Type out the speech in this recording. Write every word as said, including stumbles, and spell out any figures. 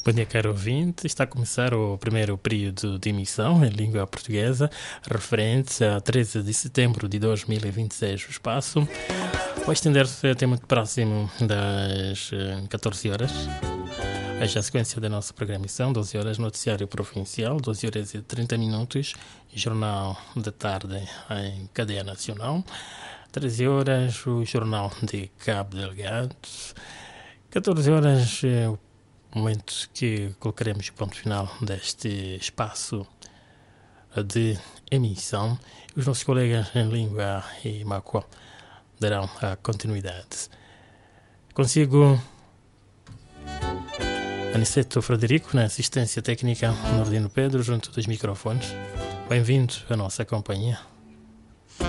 Bom dia, caro ouvinte. Está a começar o primeiro período de emissão em língua portuguesa, referente a treze de setembro de dois mil e vinte e seis. O espaço vai estender-se até muito próximo das eh, catorze horas. Esta é a sequência da nossa programação: doze horas, noticiário provincial, doze horas e trinta minutos, jornal da tarde em cadeia nacional, treze horas, o jornal de Cabo Delgado, catorze horas, eh, o momento que colocaremos o ponto final deste espaço de emissão. Os nossos colegas em língua e Macó darão a continuidade. Consigo Aniceto Frederico na assistência técnica, Nordino Pedro junto dos microfones. Bem-vindo à nossa companhia.